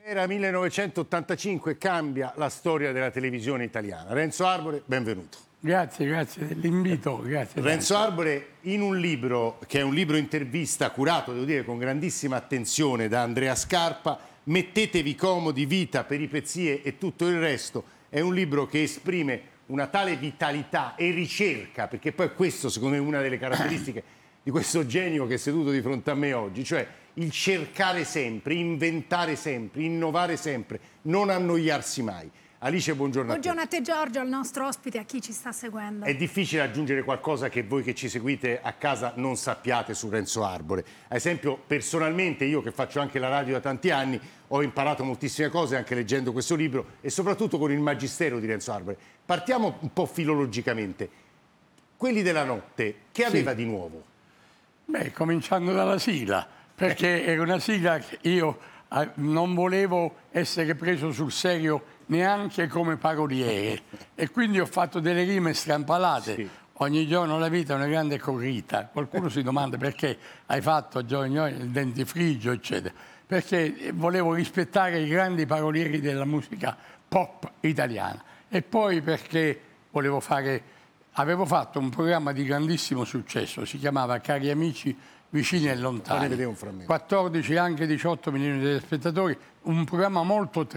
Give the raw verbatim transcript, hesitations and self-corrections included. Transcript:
Era millenovecentottantacinque, cambia la storia della televisione italiana. Renzo Arbore, benvenuto. Grazie, grazie dell'invito. Grazie. Renzo Arbore, in un libro, che è un libro intervista curato, devo dire, con grandissima attenzione da Andrea Scarpa, Mettetevi comodi, vita, peripezie e tutto il resto, è un libro che esprime una tale vitalità e ricerca, perché poi questo secondo me è una delle caratteristiche di questo genio che è seduto di fronte a me oggi, cioè il cercare sempre, inventare sempre, innovare sempre, non annoiarsi mai. Alice, buongiorno, buongiorno a te. a te Giorgio, al nostro ospite, a chi ci sta seguendo. È difficile aggiungere qualcosa che voi che ci seguite a casa non sappiate su Renzo Arbore. Ad esempio, personalmente, io che faccio anche la radio da tanti anni, ho imparato moltissime cose anche leggendo questo libro e soprattutto con il magistero di Renzo Arbore. Partiamo un po' filologicamente. Quelli della notte, che aveva sì. di nuovo? Beh, cominciando dalla sigla, perché era una sigla che io eh, non volevo essere preso sul serio neanche come paroliere e quindi ho fatto delle rime strampalate. Sì. Ogni giorno la vita è una grande corrita. Qualcuno si domanda perché hai fatto giorno il dentifricio, eccetera. Perché volevo rispettare i grandi parolieri della musica pop italiana. E poi perché volevo fare... Avevo fatto un programma di grandissimo successo, si chiamava Cari amici vicini e lontani. Ne vedevo un frammento. quattordici, anche diciotto milioni di spettatori, un programma molto